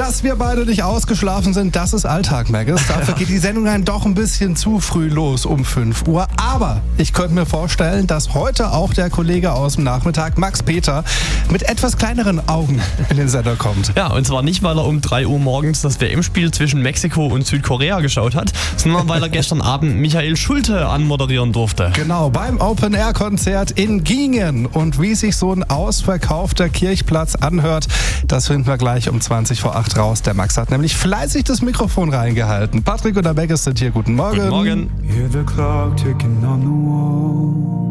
Dass wir beide nicht ausgeschlafen sind, das ist Alltag, Maggis. Dafür geht die Sendung dann doch ein bisschen zu früh los um 5 Uhr. Aber ich könnte mir vorstellen, dass heute auch der Kollege aus dem Nachmittag, Max Peter, mit etwas kleineren Augen in den Sender kommt. Ja, und zwar nicht, weil er um 3 Uhr morgens das WM-Spiel zwischen Mexiko und Südkorea geschaut hat, sondern weil er gestern Abend Michael Schulte anmoderieren durfte. Genau, beim Open-Air-Konzert in Giengen. Und wie sich so ein ausverkaufter Kirchplatz anhört, das finden wir gleich um 20 vor 8 raus. Der Max hat nämlich fleißig das Mikrofon reingehalten. Patrick und der Maggis sind hier. Guten Morgen. Guten Morgen. Hear the clock ticking on the wall.